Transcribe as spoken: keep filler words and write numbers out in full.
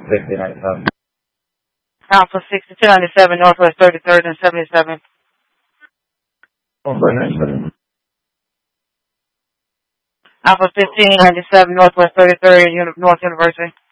sixty ninety-seven. Alpha sixty-two ninety-seven, Northwest thirty-third and seventy-seven. Northwest ninety-seven. Alpha fifteen ninety-seven, Northwest thirty-third, Uni- North University.